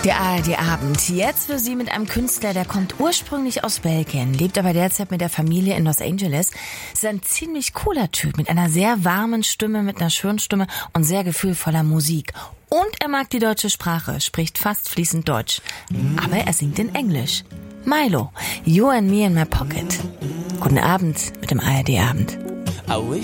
Der ARD-Abend. Jetzt für Sie mit einem Künstler, der kommt ursprünglich aus Belgien, lebt aber derzeit mit der Familie in Los Angeles. Ist ein ziemlich cooler Typ mit einer sehr warmen Stimme, mit einer schönen Stimme und sehr gefühlvoller Musik. Und er mag die deutsche Sprache, spricht fast fließend Deutsch. Aber er singt in Englisch. Milo, You and Me in My Pocket. Guten Abend mit dem ARD-Abend. I wish